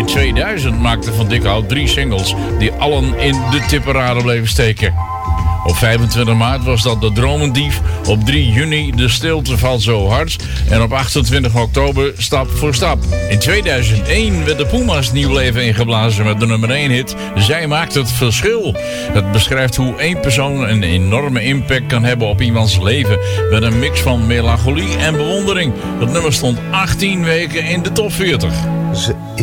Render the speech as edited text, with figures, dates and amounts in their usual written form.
In 2000 maakte Van Dikhout 3 singles die allen in de tipparade bleven steken. Op 25 maart was dat De Dromendief, op 3 juni De Stilte Valt Zo Hard en op 28 oktober Stap voor Stap. In 2001 werd de Puma's nieuw leven ingeblazen met de nummer 1 hit Zij Maakt Het Verschil. Het beschrijft hoe één persoon een enorme impact kan hebben op iemands leven met een mix van melancholie en bewondering. Het nummer stond 18 weken in de top 40.